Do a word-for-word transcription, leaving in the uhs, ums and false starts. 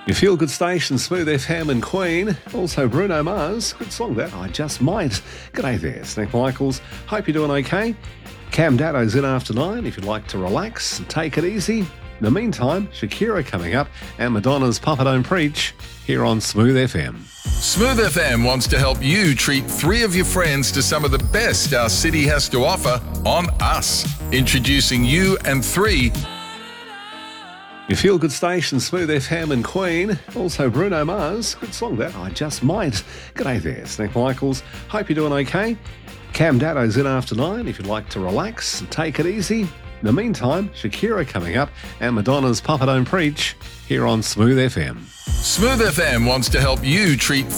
Your feel-good station, Smooth F M and Queen. Also Bruno Mars. Good song that, I Just Might. G'day there, Snake Michaels. Hope you're doing okay. Cam Daddo's in after nine if you'd like to relax and take it easy. In the meantime, Shakira coming up and Madonna's Papa Don't Preach here on Smooth F M. Smooth F M wants to help you treat three of your friends to some of the best our city has to offer on us. Introducing you and three. Your feel-good station, Smooth F M and Queen. Also Bruno Mars. Good song that, I Just Might. G'day there, Snake Michaels. Hope you're doing okay. Cam Daddo's in after nine if you'd like to relax and take it easy. In the meantime, Shakira coming up and Madonna's Papa Don't Preach here on Smooth F M. Smooth F M wants to help you treat